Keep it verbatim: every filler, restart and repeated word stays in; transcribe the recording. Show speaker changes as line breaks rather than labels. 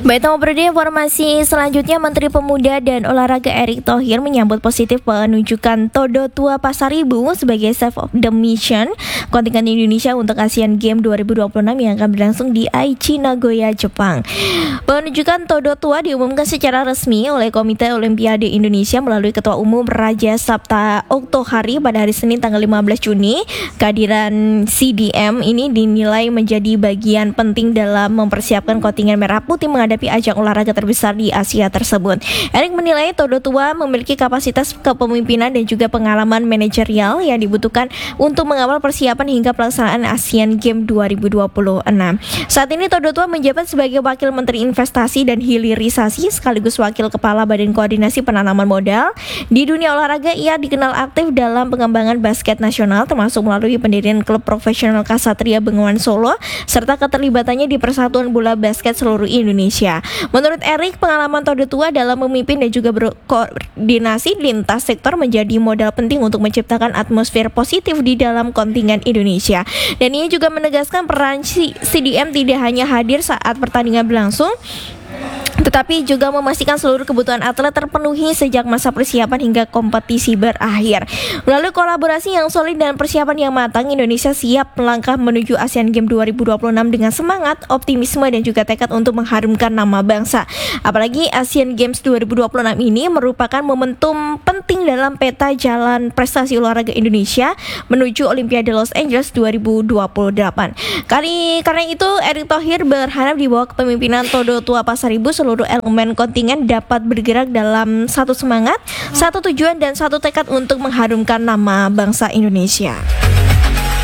Baik, teman berada informasi selanjutnya, Menteri Pemuda dan Olahraga Erick Thohir menyambut positif penunjukan Todo Tua Pasaribu sebagai Chef of the Mission kontingen Indonesia untuk Asian Games dua ribu dua puluh enam yang akan berlangsung di Aichi, Nagoya, Jepang. Penunjukan Todo Tua diumumkan secara resmi oleh Komite Olimpiade Indonesia melalui Ketua Umum Raja Sabta Oktohari pada hari Senin tanggal lima belas Juni. Kehadiran C D M ini dinilai menjadi bagian penting dalam mempersiapkan kontingen Merah Putih menghadapi ajang olahraga terbesar di Asia tersebut. Erick menilai Todo Tua memiliki kapasitas kepemimpinan dan juga pengalaman manajerial yang dibutuhkan untuk mengawal persiapan hingga pelaksanaan Asian Games dua ribu dua puluh enam. Saat ini Todo Tua menjabat sebagai Wakil Menteri Investasi dan Hilirisasi sekaligus Wakil Kepala Badan Koordinasi Penanaman Modal. Di dunia olahraga, ia dikenal aktif dalam pengembangan basket nasional termasuk melalui pendirian klub profesional Ksatria Bengawan Solo serta keterlibatannya di Persatuan Bola Basket seluruh Indonesia. Menurut Erick, pengalaman Todo Tua dalam memimpin dan juga berkoordinasi lintas sektor menjadi modal penting untuk menciptakan atmosfer positif di dalam kontingen Indonesia. Dan ia juga menegaskan peran C D M tidak hanya hadir saat pertandingan berlangsung, tetapi juga memastikan seluruh kebutuhan atlet terpenuhi sejak masa persiapan hingga kompetisi berakhir. Melalui kolaborasi yang solid dan persiapan yang matang, Indonesia siap melangkah menuju Asian Games dua ribu dua puluh enam dengan semangat, optimisme, dan juga tekad untuk mengharumkan nama bangsa. Apalagi Asian Games dua ribu dua puluh enam ini merupakan momentum penting dalam peta jalan prestasi olahraga Indonesia menuju Olimpiade Los Angeles dua ribu dua puluh delapan. Kali, karena itu, Erick Thohir berharap di bawah kepemimpinan Todo Tua Pasaribu seluruh elemen kontingen dapat bergerak dalam satu semangat, satu tujuan, dan satu tekad untuk mengharumkan nama bangsa Indonesia.